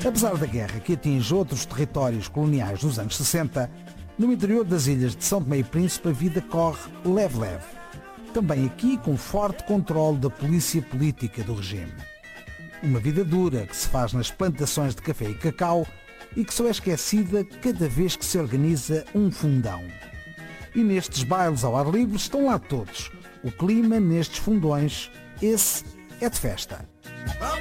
Apesar da guerra que atinge outros territórios coloniais dos anos 60, no interior das ilhas de São Tomé e Príncipe a vida corre leve-leve. Também aqui com forte controle da polícia política do regime. Uma vida dura que se faz nas plantações de café e cacau e que só é esquecida cada vez que se organiza um fundão. E nestes bailes ao ar livre estão lá todos. O clima nestes fundões, esse é de festa.